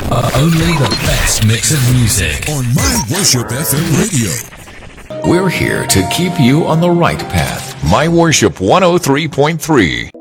Only the best mix of music on My Worship FM radio. We're here to keep you on the right path. My Worship 103.3.